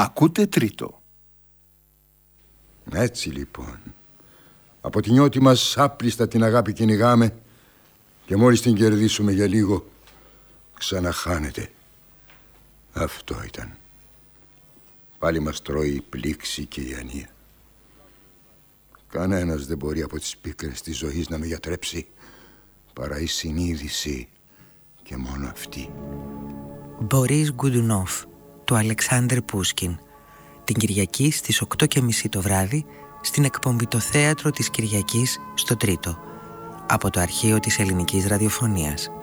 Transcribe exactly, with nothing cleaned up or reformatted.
Ακούτε Τρίτο. Έτσι λοιπόν, από την νιώτη μας άπλιστα την αγάπη κυνηγάμε και μόλις την κερδίσουμε για λίγο ξαναχάνεται. Αυτό ήταν. Πάλι μας τρώει η πλήξη και η ανία. Κανένας δεν μπορεί από τις πίκρες της ζωής να με γιατρέψει παρά η συνείδηση και μόνο αυτή. Μπορίς Γκουντουνόφ, του Αλεξάνδρ Πούσκιν. Την Κυριακή στις οκτώ και μισή το βράδυ στην εκπομπή «Το θέατρο της Κυριακής» στο Τρίτο, από το αρχείο της Ελληνικής Ραδιοφωνίας.